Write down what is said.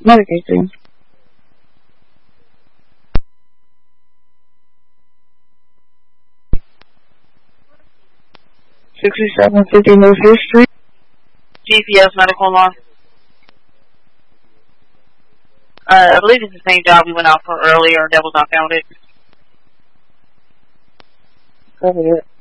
Medication. 6750 North 5th Street. GPS medical law. I believe it's the same job we went out for earlier that was not founded. Cover it.